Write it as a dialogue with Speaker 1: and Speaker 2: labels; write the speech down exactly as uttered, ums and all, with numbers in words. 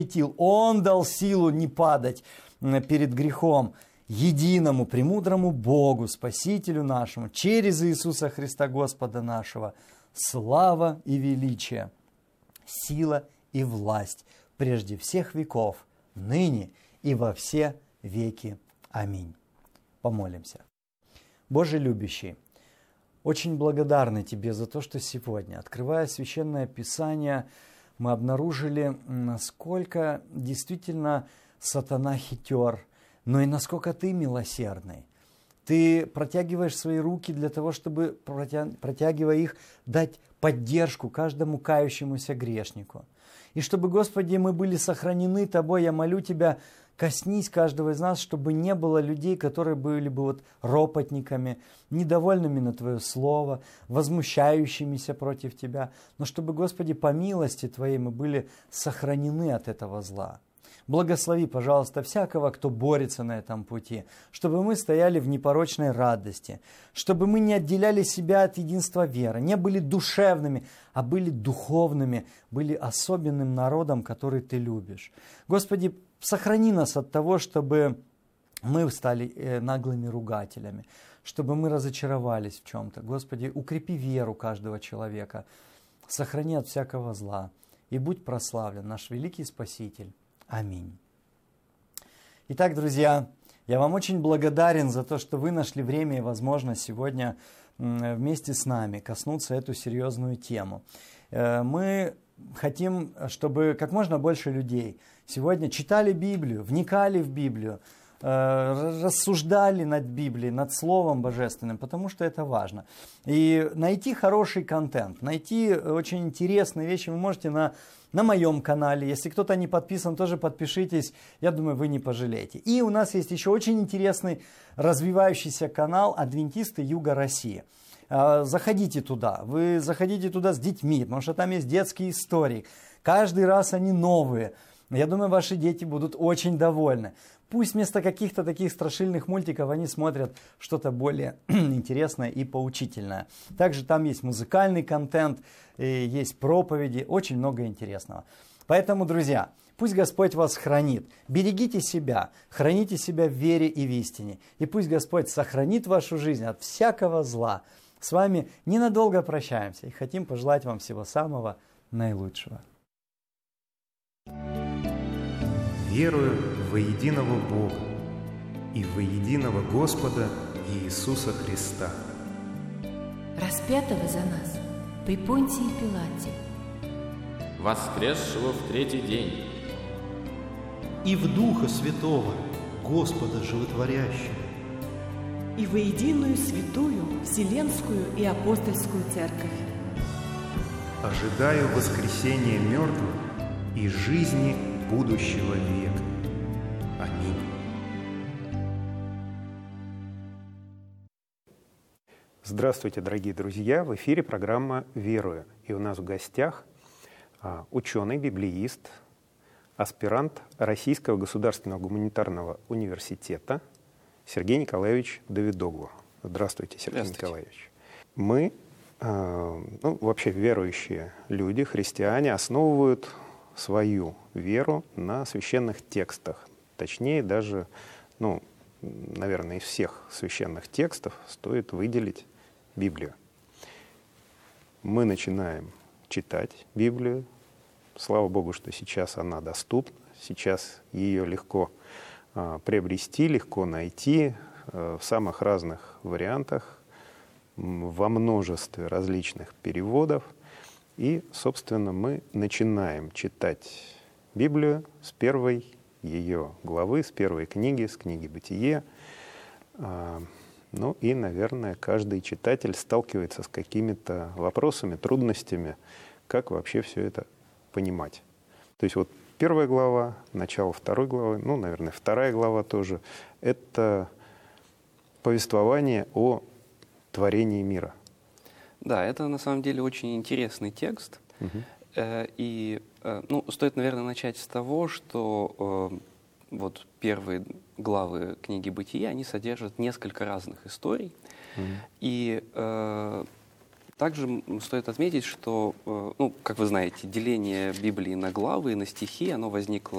Speaker 1: Он дал силу не падать перед грехом. Единому, премудрому Богу, Спасителю нашему, через Иисуса Христа Господа нашего, слава и величие, сила и власть прежде всех веков, ныне и во все веки. Аминь. Помолимся. Боже любящий, очень благодарны Тебе за то, что сегодня, открывая Священное Писание, мы обнаружили, насколько действительно сатана хитер, но и насколько Ты милосердный. Ты протягиваешь свои руки для того, чтобы, протягивая их, дать поддержку каждому кающемуся грешнику. И чтобы, Господи, мы были сохранены Тобой, я молю Тебя, коснись каждого из нас, чтобы не было людей, которые были бы вот ропотниками, недовольными на Твое Слово, возмущающимися против Тебя, но чтобы, Господи, по милости Твоей мы были сохранены от этого зла. Благослови, пожалуйста, всякого, кто борется на этом пути, чтобы мы стояли в непорочной радости, чтобы мы не отделяли себя от единства веры, не были душевными, а были духовными, были особенным народом, который Ты любишь. Господи, сохрани нас от того, чтобы мы стали наглыми ругателями, чтобы мы разочаровались в чем-то. Господи, укрепи веру каждого человека, сохрани от всякого зла, и будь прославлен наш великий Спаситель. Аминь. Итак, друзья, я вам очень благодарен за то, что вы нашли время и возможность сегодня вместе с нами коснуться эту серьезную тему. Мы хотим, чтобы как можно больше людей сегодня читали Библию, вникали в Библию, рассуждали над Библией, над Словом Божественным, потому что это важно. И найти хороший контент, найти очень интересные вещи вы можете на, на моем канале. Если кто-то не подписан, тоже подпишитесь, я думаю, вы не пожалеете. И у нас есть еще очень интересный развивающийся канал «Адвентисты Юга России». Заходите туда, вы заходите туда с детьми, потому что там есть детские истории. Каждый раз они новые. Я думаю, ваши дети будут очень довольны. Пусть вместо каких-то таких страшильных мультиков они смотрят что-то более интересное и поучительное. Также там есть музыкальный контент, есть проповеди, очень много интересного. Поэтому, друзья, пусть Господь вас хранит. Берегите себя, храните себя в вере и в истине. И пусть Господь сохранит вашу жизнь от всякого зла. С вами ненадолго прощаемся и хотим пожелать вам всего самого наилучшего.
Speaker 2: Верую во единого Бога и во единого Господа Иисуса Христа,
Speaker 3: распятого за нас при Понтии Пилате,
Speaker 4: воскресшего в третий день,
Speaker 5: и в Духа Святого, Господа Животворящего,
Speaker 6: и во единую святую Вселенскую и Апостольскую Церковь.
Speaker 2: ожидаю воскресения мертвых и жизни будущего века. Аминь. Здравствуйте, дорогие друзья! В эфире программа «Верую». И у нас в гостях ученый, библеист, аспирант Российского государственного гуманитарного университета Сергей Николаевич Давидоглу. Здравствуйте, Сергей Здравствуйте. Николаевич. Мы, ну, вообще верующие люди, христиане, основывают свою веру на священных текстах. Точнее, даже, ну, наверное, из всех священных текстов стоит выделить Библию. Мы начинаем читать Библию. Слава Богу, что сейчас она доступна. Сейчас ее легко а, приобрести, легко найти а, в самых разных вариантах, во множестве различных переводов. И, собственно, мы начинаем читать Библию с первой ее главы, с первой книги, с книги «Бытие». Ну и, наверное, каждый читатель сталкивается с какими-то вопросами, трудностями, как вообще все это понимать. То есть вот первая глава, начало второй главы, ну, наверное, вторая глава тоже, это повествование о творении мира.
Speaker 7: Да, это на самом деле очень интересный текст.
Speaker 2: Угу.
Speaker 7: И ну, стоит, наверное, начать с того, что вот первые главы книги «Бытия», они содержат несколько разных историй. Угу. И э, также стоит отметить, что, э, ну, как вы знаете, деление Библии на главы и на стихи, оно возникло